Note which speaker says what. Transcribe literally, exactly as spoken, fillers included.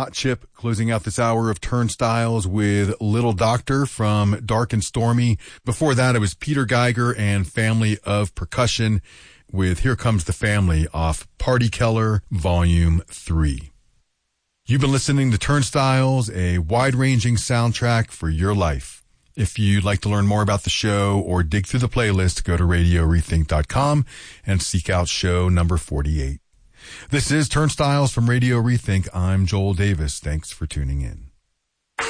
Speaker 1: Hot Chip closing out this hour of Turnstiles with Little Doctor from Dark and Stormy. Before that, it was Peter Geiger and Family of Percussion with Here Comes the Family off Party Keller Volume three. You've been listening to Turnstiles, a wide-ranging soundtrack for your life. If you'd like to learn more about the show or dig through the playlist, go to radio rethink dot com and seek out show number forty-eight. This is Turnstiles from Radio Rethink. I'm Joel Davis. Thanks for tuning in.